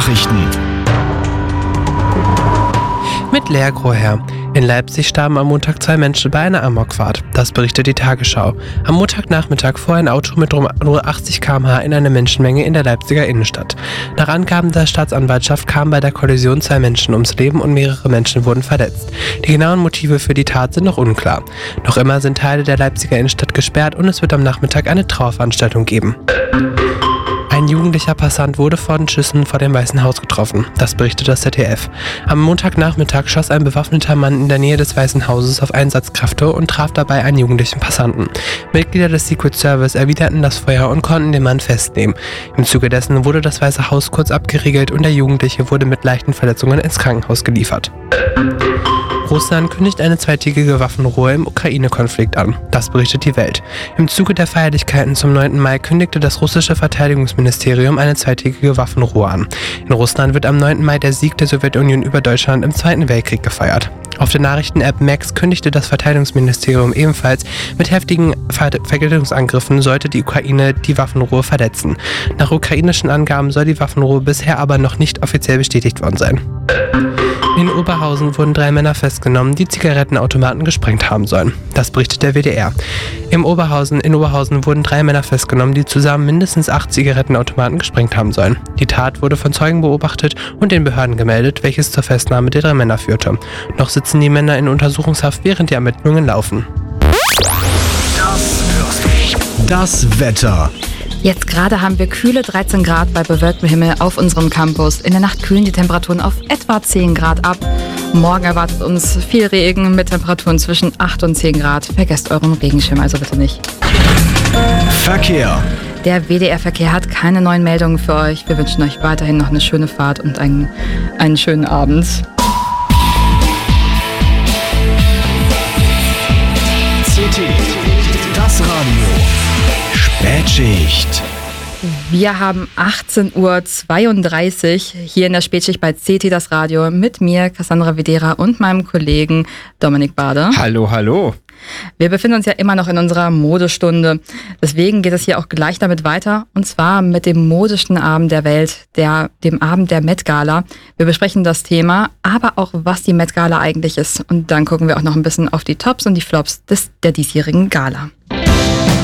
Nachrichten. Mit Lea Groher. In Leipzig starben am Montag 2 Menschen bei einer Amokfahrt. Das berichtet die Tagesschau. Am Montagnachmittag fuhr ein Auto mit nur 80 km/h in eine Menschenmenge in der Leipziger Innenstadt. Nach Angaben der Staatsanwaltschaft kamen bei der Kollision 2 Menschen ums Leben und mehrere Menschen wurden verletzt. Die genauen Motive für die Tat sind noch unklar. Noch immer sind Teile der Leipziger Innenstadt gesperrt und es wird am Nachmittag eine Trauerveranstaltung geben. Ein jugendlicher Passant wurde von Schüssen vor dem Weißen Haus getroffen. Das berichtet das ZDF. Am Montagnachmittag schoss ein bewaffneter Mann in der Nähe des Weißen Hauses auf Einsatzkräfte und traf dabei einen jugendlichen Passanten. Mitglieder des Secret Service erwiderten das Feuer und konnten den Mann festnehmen. Im Zuge dessen wurde das Weiße Haus kurz abgeriegelt und der Jugendliche wurde mit leichten Verletzungen ins Krankenhaus geliefert. Russland kündigt eine 2-tägige Waffenruhe im Ukraine-Konflikt an. Das berichtet die Welt. Im Zuge der Feierlichkeiten zum 9. Mai kündigte das russische Verteidigungsministerium eine 2-tägige Waffenruhe an. In Russland wird am 9. Mai der Sieg der Sowjetunion über Deutschland im Zweiten Weltkrieg gefeiert. Auf der Nachrichten-App Max kündigte das Verteidigungsministerium ebenfalls, mit heftigen Vergeltungsangriffen sollte die Ukraine die Waffenruhe verletzen. Nach ukrainischen Angaben soll die Waffenruhe bisher aber noch nicht offiziell bestätigt worden sein. In Oberhausen wurden 3 Männer festgenommen, die Zigarettenautomaten gesprengt haben sollen. Das berichtet der WDR. In Oberhausen wurden 3 Männer festgenommen, die zusammen mindestens 8 Zigarettenautomaten gesprengt haben sollen. Die Tat wurde von Zeugen beobachtet und den Behörden gemeldet, welches zur Festnahme der 3 Männer führte. Noch sitzen die Männer in Untersuchungshaft, während die Ermittlungen laufen. Das Wetter. Jetzt gerade haben wir kühle 13 Grad bei bewölktem Himmel auf unserem Campus. In der Nacht kühlen die Temperaturen auf etwa 10 Grad ab. Morgen erwartet uns viel Regen mit Temperaturen zwischen 8 und 10 Grad. Vergesst euren Regenschirm also bitte nicht. Verkehr. Der WDR-Verkehr hat keine neuen Meldungen für euch. Wir wünschen euch weiterhin noch eine schöne Fahrt und einen schönen Abend. CT. Das Radio. Spätschicht. Wir haben 18.32 Uhr hier in der Spätschicht bei CT das Radio mit mir, Cassandra Videra, und meinem Kollegen Dominik Bade. Hallo, hallo. Wir befinden uns ja immer noch in unserer Modestunde. Deswegen geht es hier auch gleich damit weiter. Und zwar mit dem modischsten Abend der Welt, dem Abend der Met Gala. Wir besprechen das Thema, aber auch, was die Met Gala eigentlich ist. Und dann gucken wir auch noch ein bisschen auf die Tops und die Flops der diesjährigen Gala.